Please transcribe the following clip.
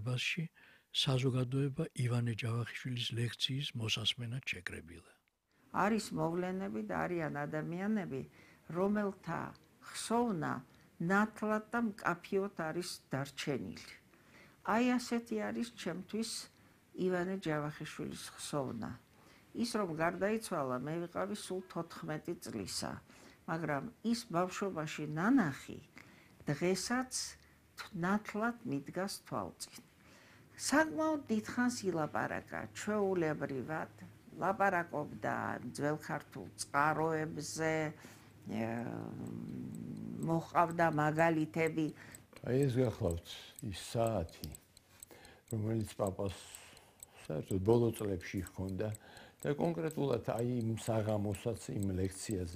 დარბაზში საზოგადოება ივანე ჯავახიშვილის ლექციის მოსასმენად შეკრებილა. არის მოვლენები და არიან ადამიანები, რომელთა ხსოვნა ნათლად და მკაფიოდ არის დარჩენილი. აი ასეთი არის ჩემთვის ივანე ჯავახიშვილის ხსოვნა. ის რომ გარდაიცვალა, მე ვიყავი სულ 14 წლისა, მაგრამ ის ბავშვობაში ნანახი დღესაც ნათლად მიდგას თვალწინ. საკმაოდ დიდხანს ილაპარაკა ჩვეულებრივად, ლაპარაკობდა ძველ ქართულ წყაროებზე, მოჰყავდა მაგალითები. აი ეს გახლავთ ის საათი, რომელიც პაპას საერთოდ ბოლო წლებში ჰქონდა და კონკრეტულად აი იმ საღამოსაც იმ ლექციაზე